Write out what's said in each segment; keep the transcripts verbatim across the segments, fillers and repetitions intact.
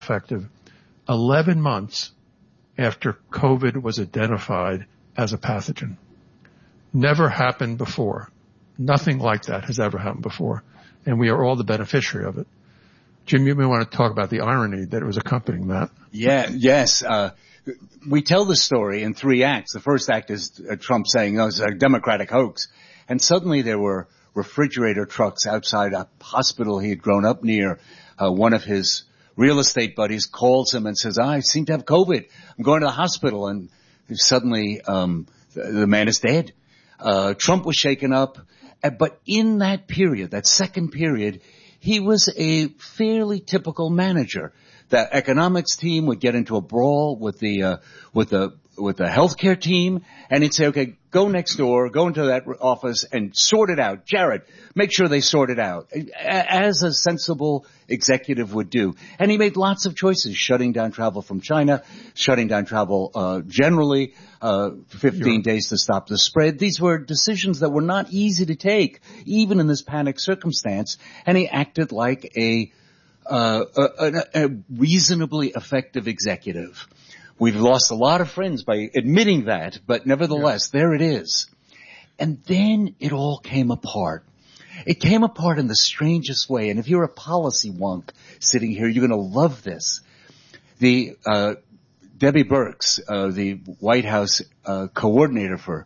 effective eleven months after COVID was identified as a pathogen. Never happened before. Nothing like that has ever happened before. And we are all the beneficiary of it. Jim, you may want to talk about the irony that was accompanying that. Yeah, yes. Uh, we tell the story in three acts. The first act is uh, Trump saying, oh, it's a Democratic hoax. And suddenly there were refrigerator trucks outside a hospital he had grown up near. Uh, one of his real estate buddies calls him and says, I seem to have COVID. I'm going to the hospital. And suddenly um, the, the man is dead. Uh, Trump was shaken up. Uh, but in that period, that second period, he was a fairly typical manager. The economics team would get into a brawl with the uh, with the with the healthcare team, and he'd say, "Okay, go next door, go into that office, and sort it out." Jared, make sure they sort it out, as a sensible executive would do. And he made lots of choices: shutting down travel from China, shutting down travel uh, generally, uh, fifteen Europe. Days to stop the spread. These were decisions that were not easy to take, even in this panic circumstance. And he acted like a Uh, a, a reasonably effective executive. We've lost a lot of friends by admitting that, but nevertheless, yeah. There it is. And then it all came apart. It came apart in the strangest way. And if you're a policy wonk sitting here, you're going to love this. The uh, Debbie Birx, uh, the White House uh, coordinator for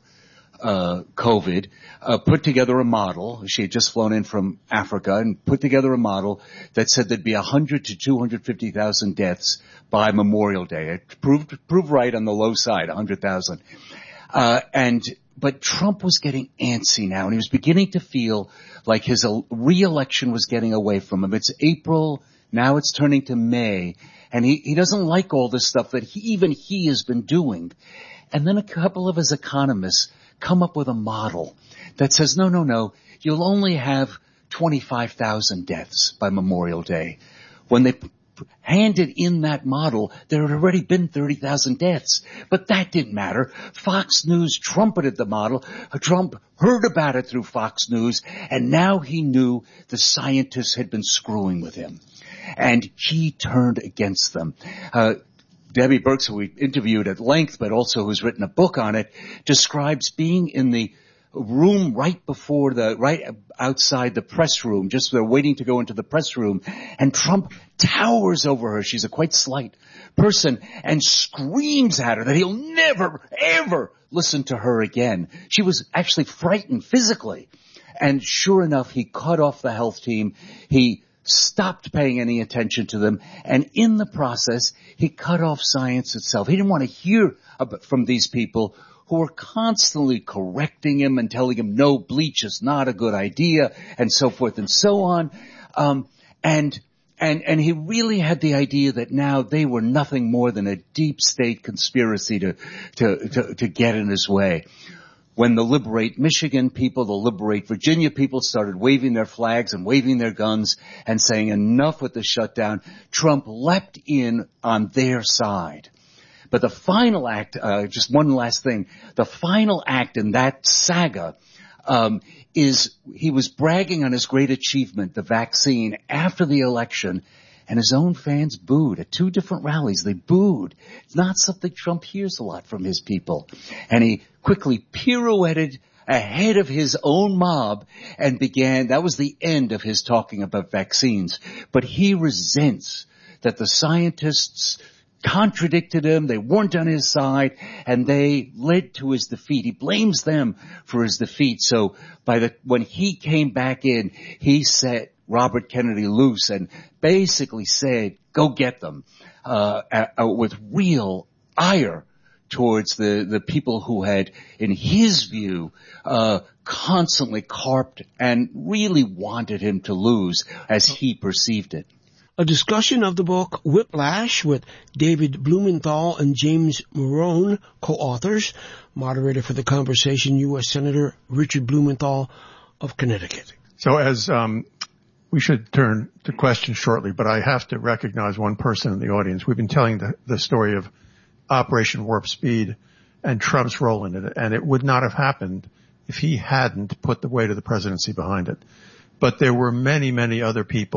uh COVID, uh, put together a model. She had just flown in from Africa and put together a model that said there'd be one hundred to two hundred fifty thousand deaths by Memorial Day. It proved, proved right on the low side, one hundred thousand. Uh, and, but Trump was getting antsy now, and he was beginning to feel like his re-election was getting away from him. It's April, now it's turning to May, and he, he doesn't like all this stuff that he, even he has been doing. And then a couple of his economists come up with a model that says, no, no, no, you'll only have twenty-five thousand deaths by Memorial Day. When they p- handed in that model, there had already been thirty thousand deaths. But that didn't matter. Fox News trumpeted the model. Trump heard about it through Fox News, and now he knew the scientists had been screwing with him. And he turned against them. Uh, Debbie Birx, who we interviewed at length, but also who's written a book on it, describes being in the room right before the, right outside the press room, just they're waiting to go into the press room, and Trump towers over her. She's a quite slight person, and screams at her that he'll never, ever listen to her again. She was actually frightened physically. And sure enough, he cut off the health team. He stopped paying any attention to them, and in the process, he cut off science itself. He didn't want to hear about, from these people who were constantly correcting him and telling him, no, bleach is not a good idea, and so forth and so on. Um, and, and, and he really had the idea that now they were nothing more than a deep state conspiracy to, to, to, to get in his way. When the Liberate Michigan people, the Liberate Virginia people started waving their flags and waving their guns and saying enough with the shutdown, Trump leapt in on their side. But the final act, uh, just one last thing, the final act in that saga um, is he was bragging on his great achievement, the vaccine, after the election, and his own fans booed at two different rallies. They booed. It's not something Trump hears a lot from his people. And he quickly pirouetted ahead of his own mob and began, that was the end of his talking about vaccines. But he resents that the scientists contradicted him, they weren't on his side, and they led to his defeat. He blames them for his defeat. So by the, when he came back in, he set Robert Kennedy loose and basically said, go get them, uh, uh, with real ire towards the, the people who had, in his view, uh, constantly carped and really wanted him to lose as he perceived it. A discussion of the book Whiplash with David Blumenthal and James Morone, co-authors. Moderator for the conversation, U S Senator Richard Blumenthal of Connecticut. So as um we should turn to questions shortly, but I have to recognize one person in the audience. We've been telling the, the story of Operation Warp Speed and Trump's role in it, and it would not have happened if he hadn't put the weight of the presidency behind it. But there were many, many other people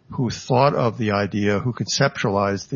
who thought of the idea, who conceptualized